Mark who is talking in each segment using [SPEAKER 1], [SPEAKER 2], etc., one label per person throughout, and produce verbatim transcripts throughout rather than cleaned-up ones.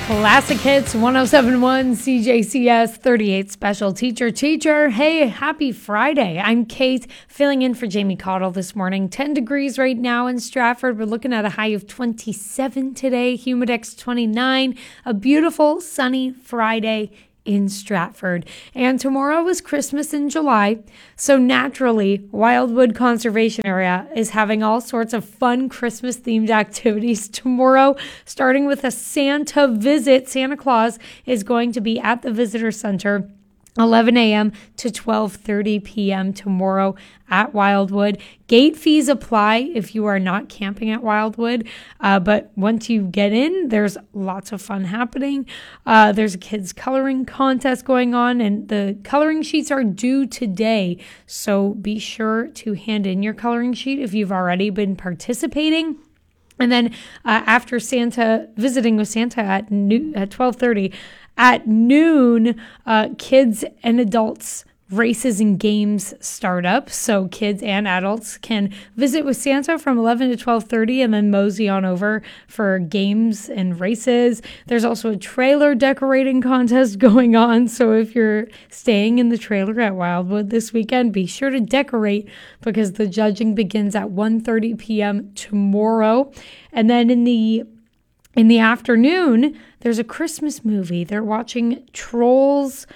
[SPEAKER 1] Classic Hits one oh seven point one C J C S thirty-eight Special Teacher Teacher. Hey, happy Friday. I'm Kate, filling in for Jamie Cottle this morning. ten degrees right now in Stratford. We're looking at a high of twenty-seven today. Humidex twenty-nine. A beautiful sunny Friday in Stratford. And tomorrow is Christmas in July. So naturally, Wildwood Conservation Area is having all sorts of fun Christmas themed activities tomorrow, starting with a Santa visit. Santa Claus is going to be at the Visitor Center eleven a.m. to twelve thirty p.m. tomorrow at Wildwood. Gate fees apply if you are not camping at Wildwood, uh, but once you get in, there's lots of fun happening. Uh, there's a kids coloring contest going on, and the coloring sheets are due today, so be sure to hand in your coloring sheet if you've already been participating. And then uh, after Santa, visiting with Santa at, new, at twelve thirty, at noon, uh, kids and adults races and games start up. So kids and adults can visit with Santa from eleven to twelve thirty and then mosey on over for games and races. There's also a trailer decorating contest going on. So if you're staying in the trailer at Wildwood this weekend, be sure to decorate because the judging begins at one thirty p.m. tomorrow. And then in the In the afternoon, there's a Christmas movie. They're watching Trolls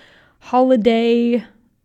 [SPEAKER 1] Holiday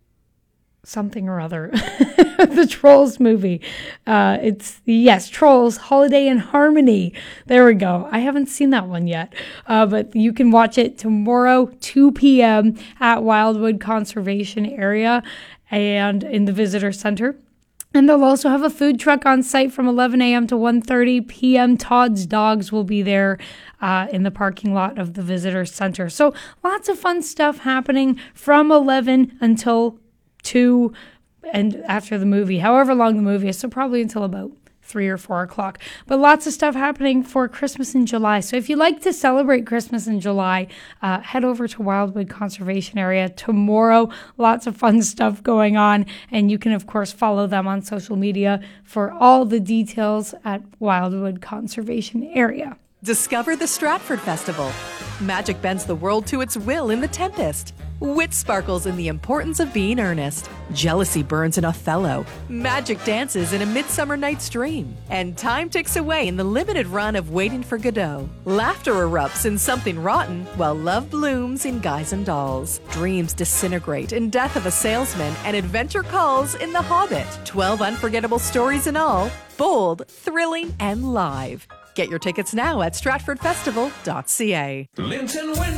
[SPEAKER 1] something or other. The Trolls movie. Uh, it's, yes, Trolls Holiday in Harmony. There we go. I haven't seen that one yet, uh, but you can watch it tomorrow, two p.m. at Wildwood Conservation Area and in the Visitor Center. And they'll also have a food truck on site from eleven a.m. to one thirty p.m. Todd's Dogs will be there uh, in the parking lot of the Visitor Center. So lots of fun stuff happening from eleven until two and after the movie, however long the movie is. So probably until about three or four o'clock. But lots of stuff happening for Christmas in July. So if you like to celebrate Christmas in July, uh, head over to Wildwood Conservation Area tomorrow. Lots of fun stuff going on. And you can, of course, follow them on social media for all the details at Wildwood Conservation Area.
[SPEAKER 2] Discover the Stratford Festival. Magic bends the world to its will in The Tempest. Wit sparkles in The Importance of Being Earnest. Jealousy burns in Othello. Magic dances in A Midsummer Night's Dream. And time ticks away in the limited run of Waiting for Godot. Laughter erupts in Something Rotten, while love blooms in Guys and Dolls. Dreams disintegrate in Death of a Salesman, and adventure calls in The Hobbit. Twelve unforgettable stories in all, bold, thrilling, and live. Get your tickets now at stratford festival dot c a.